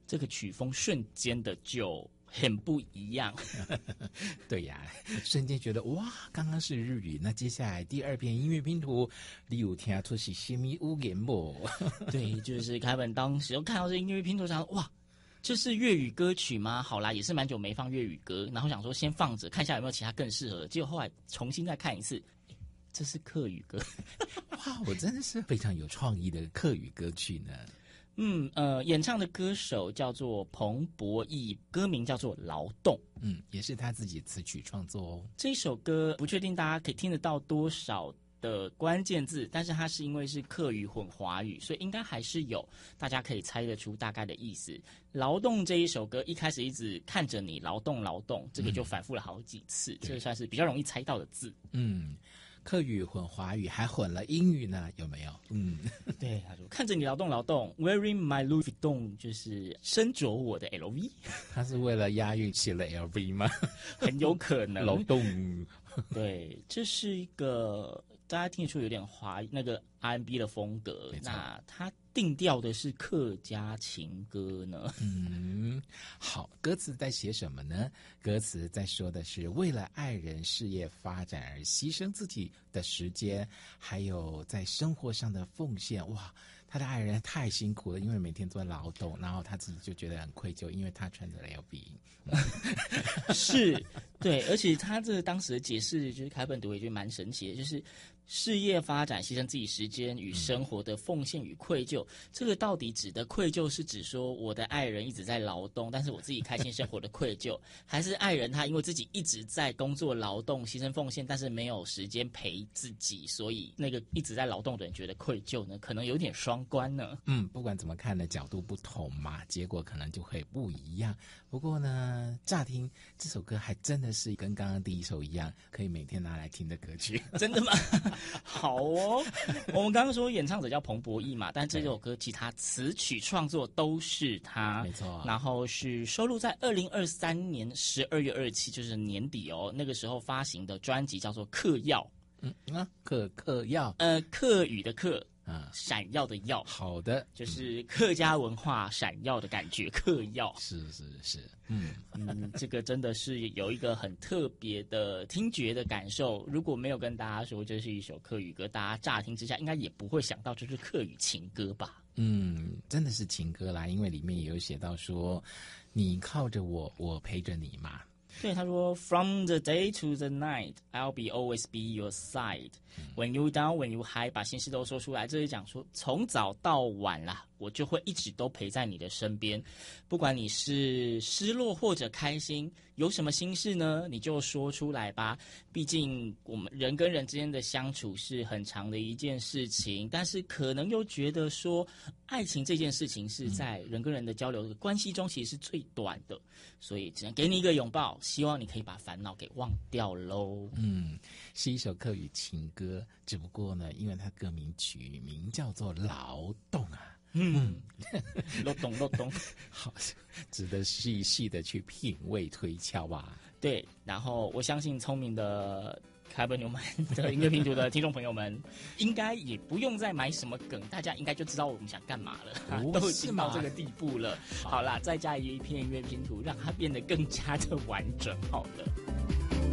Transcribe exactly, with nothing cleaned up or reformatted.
这个曲风瞬间的就很不一样。 对呀，瞬间觉得哇，刚刚是日语，那接下来第二遍音乐拼图，你有听出是什么语言不？ 对，就是凯本当时看到这音乐拼图，想说哇，这是粤语歌曲吗？好啦，也是蛮久没放粤语歌，然后想说先放着，看一下有没有其他更适合的。结果后来重新再看一次，这是客语歌。 哇，我真的是非常有创意的客语歌曲呢。 嗯呃，演唱的歌手叫做彭博义，歌名叫做《劳动》。 嗯，也是他自己词曲创作哦。 这首歌不确定大家可以听得到多少的关键字，但是它是因为是客语混华语，所以应该还是有大家可以猜得出大概的意思。劳动这一首歌一开始一直看着你劳动劳动，这个就反复了好几次，嗯、这个算是比较容易猜到的字。 嗯，客语混华语还混了英语呢，有没有？嗯， 对，他说看着你劳动劳动 ，Wearing my Louis Vuitton 就是身着我的 L V。 他是为了押韵写了 L V 吗？ 很有可能。 劳动， 对，这是一个大家听得出有点华那个 R and B 的风格。那他定调的是客家情歌呢。 嗯，好，歌词在写什么呢？歌词在说的是为了爱人事业发展而牺牲自己的时间，还有在生活上的奉献。哇，他的爱人太辛苦了，因为每天做劳动，然后他自己就觉得很愧疚，因为他穿着 L V。 是，对，而且他这当时的解释，就是凯本读也觉得蛮神奇的，就是事业发展牺牲自己时间与生活的奉献与愧疚，嗯、这个到底指的愧疚是指说我的爱人一直在劳动，但是我自己开心生活的愧疚，还是爱人他因为自己一直在工作劳动牺牲奉献，但是没有时间陪自己，所以那个一直在劳动的人觉得愧疚呢？可能有点双关呢。 嗯，不管怎么看呢，角度不同嘛，结果可能就会不一样。不过呢，乍听这首歌还真的是跟刚刚第一首一样，可以每天拿来听的歌曲。 真的吗？好哦，我们刚刚说演唱者叫彭博义嘛，但这首歌其他词曲创作都是他， 没错。 然后是收录在二零二三年十二月二十七，就是年底哦，那个时候发行的专辑叫做《嗑药》。 嗯啊，嗑嗑药， 呃，客语的客。 啊， 闪耀的耀， 好的， 就是客家文化闪耀的感觉，客耀， 是是是，嗯嗯，这个真的是有一个很特别的听觉的感受。如果没有跟大家说这是一首客语歌，大家乍听之下应该也不会想到这是客语情歌吧？ 嗯，真的是情歌啦，因为里面也有写到说，你靠着我，我陪着你嘛。 对，他说 From the day to the night, I'll be always be your side. When you down, when you high， 把心事都说出来。这是讲说从早到晚啦，我就会一直都陪在你的身边，不管你是失落或者开心，有什么心事呢，你就说出来吧。毕竟我们人跟人之间的相处是很长的一件事情，但是可能又觉得说爱情这件事情是在人跟人的交流的关系中其实是最短的，所以只能给你一个拥抱，希望你可以把烦恼给忘掉咯。 嗯，是一首客语情歌，只不过呢，因为它歌名曲名叫做劳动啊。 嗯，都懂都懂， 好，值得细细的去品味推敲吧。 对，然后我相信聪明的凯本纽曼的音乐拼图的听众朋友们，应该也不用再买什么梗，大家应该就知道我们想干嘛了， 哦、 都已经到这个地步了。好啦，再加一片音乐拼图，让它变得更加的完整。好了。